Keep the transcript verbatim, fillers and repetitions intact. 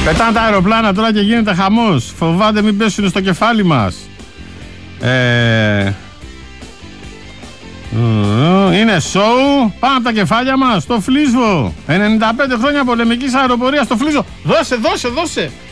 Πετάνε τα αεροπλάνα τώρα και γίνεται χαμός. Φοβάται μην πέσουν στο κεφάλι μας. Ε... Είναι σοου. Πάμε από τα κεφάλια μας στο Φλίσβο. ενενήντα πέντε χρόνια πολεμικής αεροπορίας στο Φλίσβο. Δώσε, δώσε, δώσε.